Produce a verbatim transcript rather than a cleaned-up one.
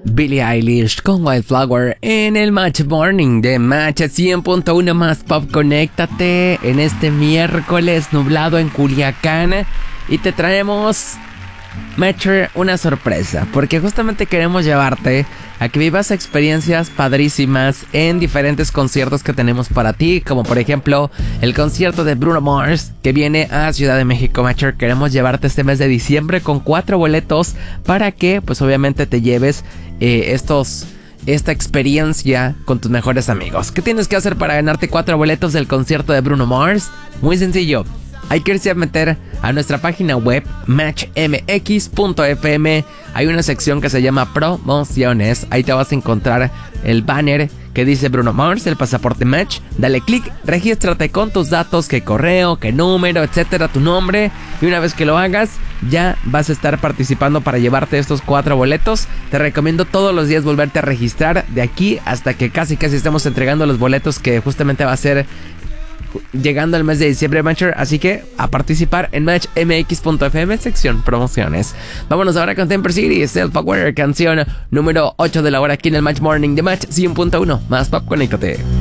Billie Eilish con Wildflower en el Match Morning de Match cien punto uno más Pop. Conéctate en este miércoles nublado en Culiacán y te traemos, Matcher, una sorpresa, porque justamente queremos llevarte a que vivas experiencias padrísimas en diferentes conciertos que tenemos para ti, como por ejemplo el concierto de Bruno Mars que viene a Ciudad de México. Matcher, queremos llevarte este mes de diciembre con cuatro boletos para que pues obviamente te lleves eh, estos... esta experiencia con tus mejores amigos. ¿Qué tienes que hacer para ganarte cuatro boletos del concierto de Bruno Mars? Muy sencillo. Hay que irse a meter a nuestra página web match m x punto f m. Hay una sección que se llama Promociones. Ahí te vas a encontrar el banner que dice Bruno Mars, el pasaporte Match. Dale clic, regístrate con tus datos, qué correo, qué número, etcétera, tu nombre. Y una vez que lo hagas, ya vas a estar participando para llevarte estos cuatro boletos. Te recomiendo todos los días volverte a registrar de aquí hasta que casi casi estemos entregando los boletos, que justamente va a ser llegando el mes de diciembre, Matcher. Así que a participar en match m x punto f m, sección promociones. Vámonos ahora con Temper City, Self-Aware, canción número ocho de la hora aquí en el Match Morning de Match cien punto uno más Pop. Conéctate.